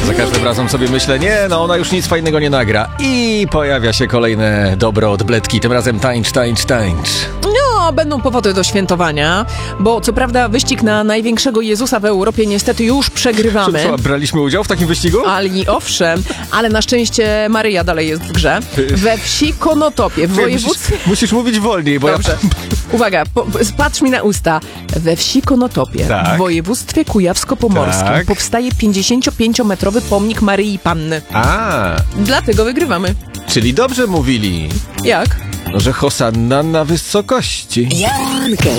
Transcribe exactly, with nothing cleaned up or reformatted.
Za każdym razem sobie myślę, nie, no ona już nic fajnego nie nagra. I pojawia się kolejne dobro odbletki, tym razem tańcz, tańcz, tańcz. No, będą powody do świętowania, bo co prawda wyścig na największego Jezusa w Europie niestety już przegrywamy. Co, braliśmy udział w takim wyścigu? Ale i owszem, ale na szczęście Maryja dalej jest w grze. We wsi Konotopie w województwie... Musisz, musisz mówić wolniej, bo Dobrze. ja... Uwaga, po, patrz mi na usta. We wsi Konotopie Tak. w województwie kujawsko-pomorskim Tak. powstaje pięćdziesięciopięciometrowy pomnik Maryi Panny. A, Dlatego wygrywamy. czyli dobrze mówili, Jak? no, że Hosanna na wysokości. Jankę